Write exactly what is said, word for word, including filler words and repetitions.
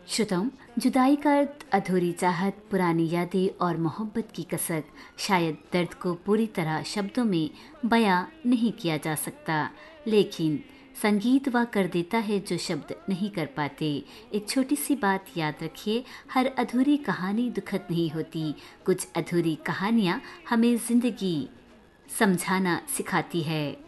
श्रोताओं, जुदाई का अर्थ अधूरी चाहत, पुरानी यादें और मोहब्बत की कसक। शायद दर्द को पूरी तरह शब्दों में बयां नहीं किया जा सकता, लेकिन संगीत वह कर देता है जो शब्द नहीं कर पाते। एक छोटी सी बात याद रखिए, हर अधूरी कहानी दुखद नहीं होती। कुछ अधूरी कहानियाँ हमें जिंदगी समझाना सिखाती है।